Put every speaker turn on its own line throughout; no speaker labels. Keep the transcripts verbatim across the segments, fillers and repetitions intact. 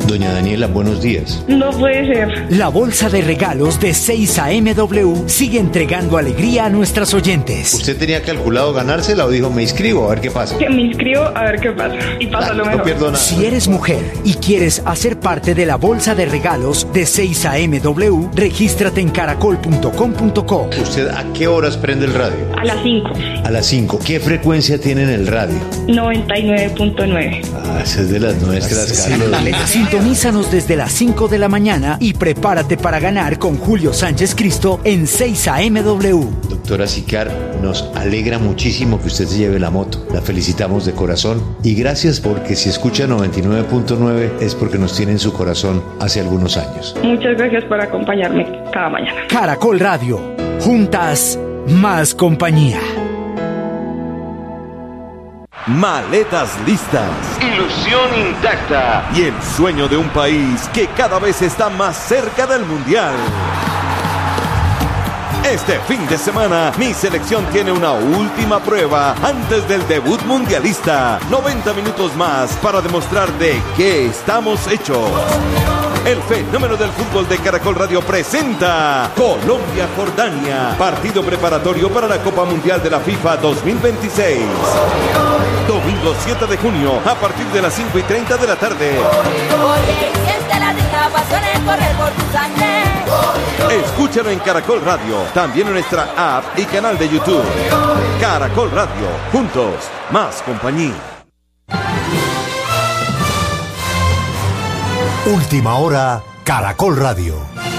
Doña Daniela, buenos días.
No puede ser.
La bolsa de regalos de seis A M W sigue entregando alegría a nuestras oyentes.
¿Usted tenía calculado ganársela o dijo me inscribo a ver qué pasa?
Que me inscribo a ver qué pasa. Y pasa ah, lo mejor.
No pierdo nada.
Si eres mujer y quieres hacer parte de la bolsa de regalos de seis A M W, regístrate en caracol punto com punto co.
¿Usted a qué horas prende el radio?
A las cinco.
A las cinco. ¿Qué frecuencia tiene en el radio?
noventa y nueve punto nueve.
Ah, esa es de las nuestras, Carlos.
Sintonízanos desde las cinco de la mañana y prepárate para ganar con Julio Sánchez Cristo en seis A M W.
Doctora Sicar, nos alegra muchísimo que usted se lleve la moto. La felicitamos de corazón y gracias porque si escucha noventa y nueve punto nueve es porque nos tiene en su corazón hace algunos años.
Muchas gracias por acompañarme cada mañana.
Caracol Radio. Juntas, más compañía.
Maletas listas, ilusión intacta y el sueño de un país que cada vez está más cerca del Mundial. Este fin de semana, mi selección tiene una última prueba antes del debut mundialista. noventa minutos más para demostrar de qué estamos hechos. El fenómeno del fútbol de Caracol Radio presenta Colombia-Jordania, partido preparatorio para la Copa Mundial de la FIFA dos mil veintiséis. Domingo siete de junio, a partir de las cinco y treinta de la tarde. Escúchalo en Caracol Radio, también en nuestra app y canal de YouTube. Caracol Radio, juntos, más compañía.
Última hora, Caracol Radio.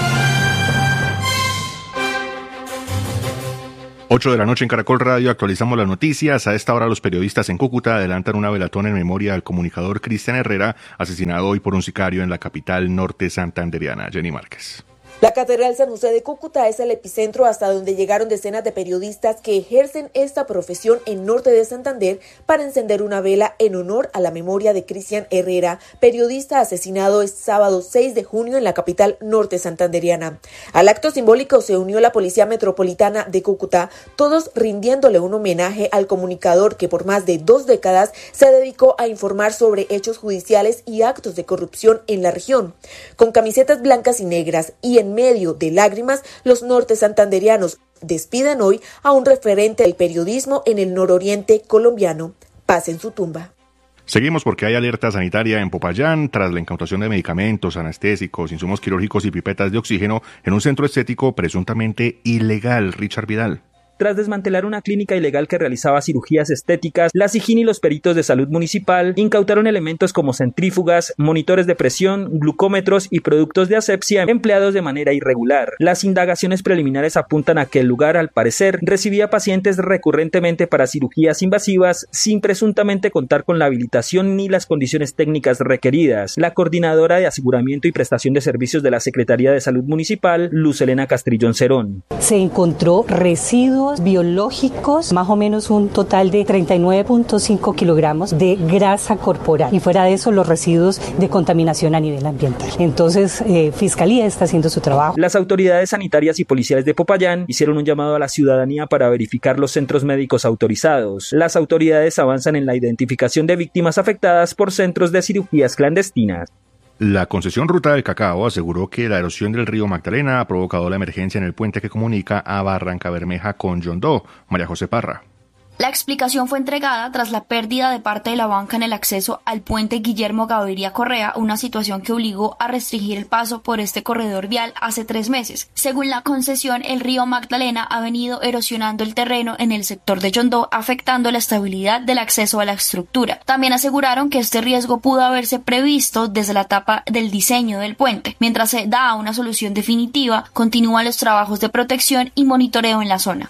ocho de la noche en Caracol Radio, actualizamos las noticias. A esta hora los periodistas en Cúcuta adelantan una velatón en memoria al comunicador Cristian Herrera, asesinado hoy por un sicario en la capital norte santandereana. Jenny Márquez.
La Catedral San José de Cúcuta es el epicentro hasta donde llegaron decenas de periodistas que ejercen esta profesión en norte de Santander para encender una vela en honor a la memoria de Cristian Herrera, periodista asesinado este sábado seis de junio en la capital norte santandereana. Al acto simbólico se unió la Policía Metropolitana de Cúcuta, todos rindiéndole un homenaje al comunicador que por más de dos décadas se dedicó a informar sobre hechos judiciales y actos de corrupción en la región. Con camisetas blancas y negras y en En medio de lágrimas, los norte santanderianos despiden hoy a un referente del periodismo en el nororiente colombiano. Paz en su tumba.
Seguimos porque hay alerta sanitaria en Popayán tras la incautación de medicamentos, anestésicos, insumos quirúrgicos y pipetas de oxígeno en un centro estético presuntamente ilegal. Richard Vidal.
Tras desmantelar una clínica ilegal que realizaba cirugías estéticas, la SIJIN y los peritos de salud municipal incautaron elementos como centrífugas, monitores de presión, glucómetros y productos de asepsia empleados de manera irregular. Las indagaciones preliminares apuntan a que el lugar, al parecer, recibía pacientes recurrentemente para cirugías invasivas sin presuntamente contar con la habilitación ni las condiciones técnicas requeridas. La coordinadora de aseguramiento y prestación de servicios de la Secretaría de Salud Municipal, Luz Elena Castrillón Cerón.
Se encontró residuos biológicos, más o menos un total de treinta y nueve punto cinco kilogramos de grasa corporal y fuera de eso los residuos de contaminación a nivel ambiental. Entonces, eh, Fiscalía está haciendo su trabajo.
Las autoridades sanitarias y policiales de Popayán hicieron un llamado a la ciudadanía para verificar los centros médicos autorizados. Las autoridades avanzan en la identificación de víctimas afectadas por centros de cirugías clandestinas.
La concesión Ruta del Cacao aseguró que la erosión del río Magdalena ha provocado la emergencia en el puente que comunica a Barranca Bermeja con Yondó. María José Parra.
La explicación fue entregada tras la pérdida de parte de la banca en el acceso al puente Guillermo Gaviria Correa, una situación que obligó a restringir el paso por este corredor vial hace tres meses. Según la concesión, el río Magdalena ha venido erosionando el terreno en el sector de Yondó, afectando la estabilidad del acceso a la estructura. También aseguraron que este riesgo pudo haberse previsto desde la etapa del diseño del puente. Mientras se da una solución definitiva, continúan los trabajos de protección y monitoreo en la zona.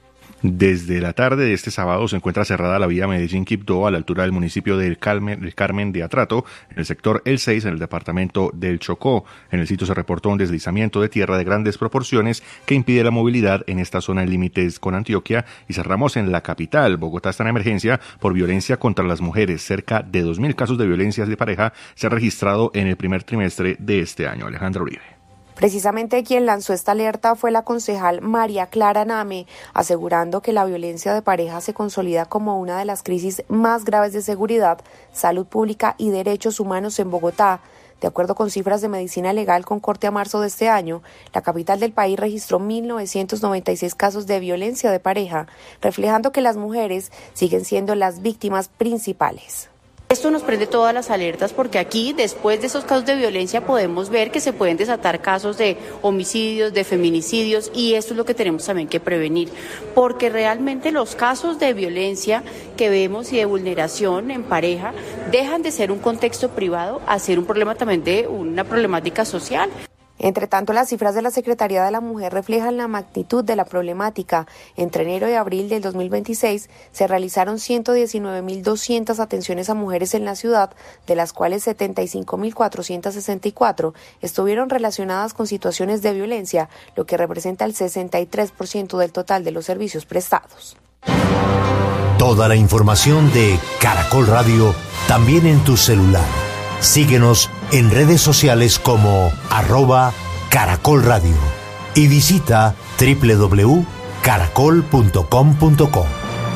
Desde la tarde de este sábado se encuentra cerrada la vía Medellín-Quibdó a la altura del municipio del Carmen, del Carmen de Atrato, en el sector El seis, en el departamento del Chocó. En el sitio se reportó un deslizamiento de tierra de grandes proporciones que impide la movilidad en esta zona en límites con Antioquia. Y cerramos en la capital. Bogotá está en emergencia por violencia contra las mujeres. Cerca de dos mil casos de violencia de pareja se han registrado en el primer trimestre de este año. Alejandra Uribe.
Precisamente quien lanzó esta alerta fue la concejal María Clara Name, asegurando que la violencia de pareja se consolida como una de las crisis más graves de seguridad, salud pública y derechos humanos en Bogotá. De acuerdo con cifras de Medicina Legal con corte a marzo de este año, la capital del país registró mil novecientos noventa y seis casos de violencia de pareja, reflejando que las mujeres siguen siendo las víctimas principales.
Esto nos prende todas las alertas porque aquí, después de esos casos de violencia, podemos ver que se pueden desatar casos de homicidios, de feminicidios, y esto es lo que tenemos también que prevenir, porque realmente los casos de violencia que vemos y de vulneración en pareja dejan de ser un contexto privado a ser un problema también de una problemática social.
Entre tanto, las cifras de la Secretaría de la Mujer reflejan la magnitud de la problemática. Entre enero y abril del dos mil veintiséis se realizaron ciento diecinueve mil doscientas atenciones a mujeres en la ciudad, de las cuales setenta y cinco mil cuatrocientas sesenta y cuatro estuvieron relacionadas con situaciones de violencia, lo que representa el sesenta y tres por ciento del total de los servicios prestados.
Toda la información de Caracol Radio también en tu celular. Síguenos en redes sociales como arroba Caracol Radio y visita doble u doble u doble u punto caracol punto com punto co.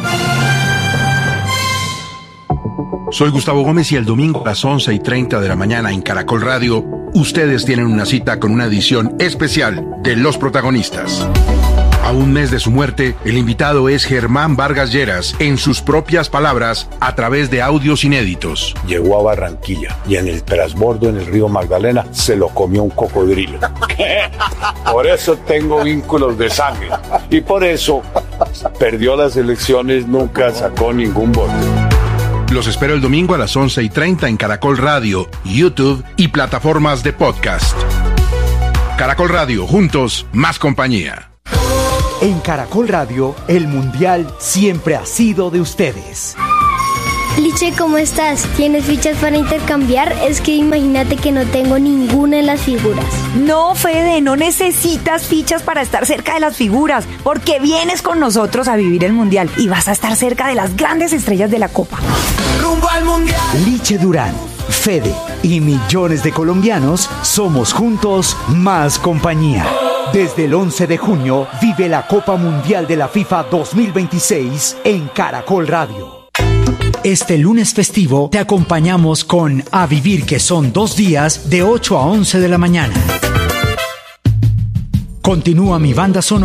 Soy Gustavo Gómez y el domingo a las once y treinta de la mañana en Caracol Radio, ustedes tienen una cita con una edición especial de Los Protagonistas. A un mes de su muerte, el invitado es Germán Vargas Lleras, en sus propias palabras, a través de audios inéditos.
Llegó a Barranquilla y en el transbordo en el río Magdalena se lo comió un cocodrilo. Por eso tengo vínculos de sangre y por eso perdió las elecciones, nunca sacó ningún voto.
Los espero el domingo a las once y treinta en Caracol Radio, YouTube y plataformas de podcast. Caracol Radio, juntos, más compañía.
En Caracol Radio, el Mundial siempre ha sido de ustedes.
Liche, ¿cómo estás? ¿Tienes fichas para intercambiar? Es que imagínate que no tengo ninguna en las figuras.
No, Fede, no necesitas fichas para estar cerca de las figuras, porque vienes con nosotros a vivir el Mundial y vas a estar cerca de las grandes estrellas de la Copa.
¡Rumbo al Mundial! Liche Durán, Fede y millones de colombianos somos juntos más compañía. Desde el once de junio vive la Copa Mundial de la FIFA dos mil veintiséis en Caracol Radio. Este lunes festivo te acompañamos con A Vivir, que son dos días de ocho a once de la mañana. Continúa mi banda sonora.